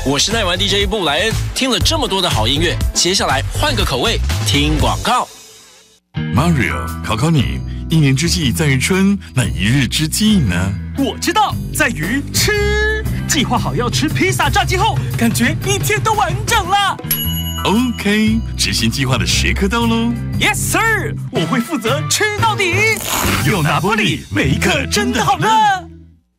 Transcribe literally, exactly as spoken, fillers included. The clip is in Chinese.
我是奈玩 D J 布莱恩，听了这么多的好音乐，接下来换个口味，听广告。 Mario， 考考你，一年之计在于春，那一日之计呢？ 我知道，在于吃。计划好要吃披萨炸鸡后，感觉一天都完整了。 OK， 执行计划的时刻到喽。 Yes sir， 我会负责吃到底。用拿坡里，每一刻真的好热。